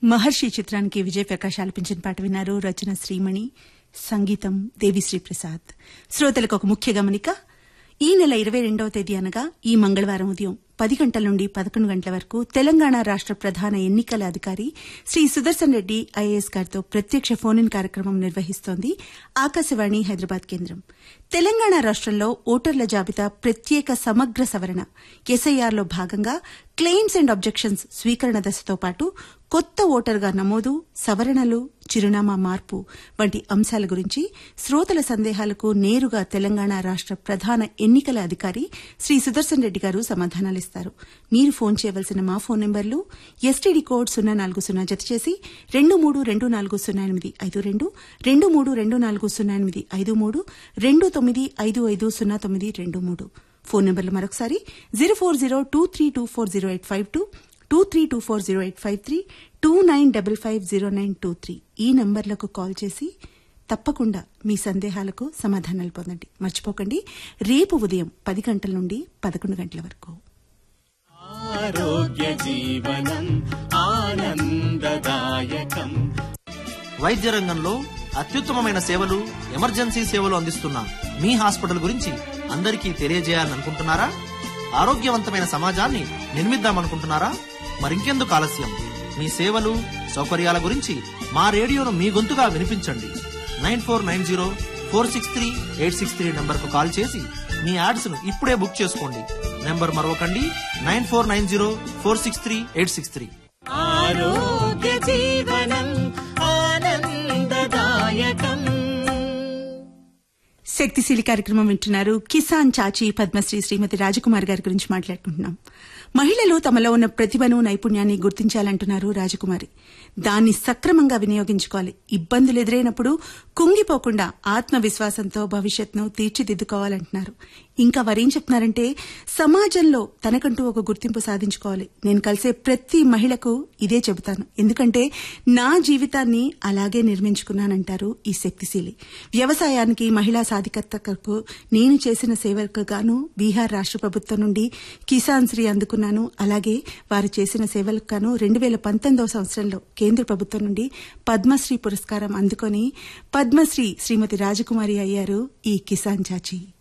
మహర్షి చిత్రానికి విజయ్ ప్రకాష్ ఆలపించిన పాట విన్నారు. రచన శ్రీమణి, సంగీతం దేవిశ్రీ ప్రసాద్. శ్రోతలకు ఒక ముఖ్య గమనిక. ఈ నెల 22వ తేదీ అనగా ఈ మంగళవారం ఉదయం 10 గంటల నుండి 11 గంటల వరకు తెలంగాణ రాష్ట ప్రధాన ఎన్నికల అధికారి శ్రీ సుదర్శన్ రెడ్డి ఐఏఎస్ గారితో ప్రత్యక్ష ఫోన్ ఇన్ కార్యక్రమం నిర్వహిస్తోంది ఆకాశవాణి హైదరాబాద్ కేంద్రం. తెలంగాణ రాష్టంలో ఓటర్ల జాబితా ప్రత్యేక సమగ్ర సవరణ ఎస్ఐఆర్లో భాగంగా క్లెయిమ్స్ అండ్ అబ్జెక్షన్స్ స్వీకరణ దశతో పాటు కొత్త ఓటర్గా నమోదు, సవరణలు, చిరునామా మార్పు వంటి అంశాల గురించి శ్రోతల సందేహాలకు నేరుగా తెలంగాణ రాష్ట ప్రధాన ఎన్నికల అధికారి శ్రీ సుదర్శన్ రెడ్డి గారు సమాధానాలిస్తారు. మీరు ఫోన్ చేయవలసిన మా ఫోన్ నంబర్లు ఎస్టీడీ కోడ్ 040 జతచేసి 23240852, 23240853, 29550923. ఫోన్ నంబర్లు మరొకసారి 04023240852, 23240853, 29550923. ఈ నంబర్లకు కాల్ చేసి తప్పకుండా మీ సందేహాలకు సమాధానాలు పొందండి. మర్చిపోకండి, రేపు ఉదయం 10 గంటల నుండి 11 గంటల వరకు. ఆరోగ్య జీవనం ఆనందదాయకం. వైద్య రంగంలో అత్యుత్తమమైన సేవలు, ఎమర్జెన్సీ సేవలు అందిస్తున్న మీ హాస్పిటల్ గురించి అందరికీ తెలియజేయాలనుకుంటున్నారా? ఆరోగ్యవంతమైన సమాజాన్ని నిర్మిద్దామనుకుంటున్నారా? మరింకెందుకు ఆలస్యం? మీ సేవలు, సౌకర్యాల గురించి మా రేడియోను మీ గొంతుగా వినిపించండి. 9490463863 నంబర్కు కాల్ చేసి మీ యాడ్స్ ను ఇప్పుడే బుక్ చేసుకోండి. నంబర్ మరొకండి, 9490463863. ఆరోగ్య జీవనం ఆనందదాయకం. శక్తిశీలి కార్యక్రమం వింటున్నారు. కిసాన్ చాచి పద్మశ్రీ శ్రీమతి రాజకుమారి గారి గురించి మాట్లాడుకుంటున్నాం. మహిళలు తమలో ఉన్న ప్రతిభను, నైపుణ్యాన్ని గుర్తించాలంటున్నారు రాజకుమారి. దాన్ని సక్రమంగా వినియోగించుకోవాలి. ఇబ్బందులు ఎదురైనప్పుడు కుంగిపోకుండా ఆత్మవిశ్వాసంతో భవిష్యత్తును తీర్చిదిద్దుకోవాలంటున్నారు. ఇంకా వారేం చెప్తున్నారంటే, సమాజంలో తనకంటూ ఒక గుర్తింపు సాధించుకోవాలి. నేను కలిసే ప్రతి మహిళకు ఇదే చెబుతాను, ఎందుకంటే నా జీవితాన్ని అలాగే నిర్మించుకున్నానంటారు ఈ శక్తిశీలి. వ్యవసాయానికి, మహిళా సాధికారతకు నేను చేసిన సేవలకు గాను బీహార్ రాష్ట ప్రభుత్వం నుండి కిసాన్ శ్రీ అందుకున్నాను. అలాగే వారు చేసిన సేవలకు గాను 2019వ సంవత్సరంలో కేంద్ర ప్రభుత్వం నుండి పద్మశ్రీ పురస్కారం అందుకొని పద్మశ్రీ శ్రీమతి రాజకుమారి అయ్యారు ఈ కిసాన్ చాచి.